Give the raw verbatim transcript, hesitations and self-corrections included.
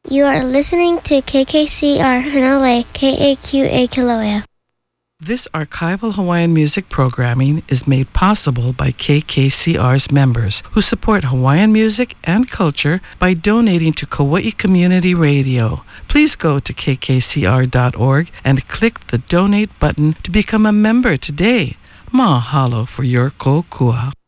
You are listening to K K C R Hanalei, K A Q A Kilauea. This archival Hawaiian music programming is made possible by K K C R's members who support Hawaiian music and culture by donating to Kauai Community Radio. Please go to k k c r dot org and click the donate button to become a member today. Mahalo for your kokua.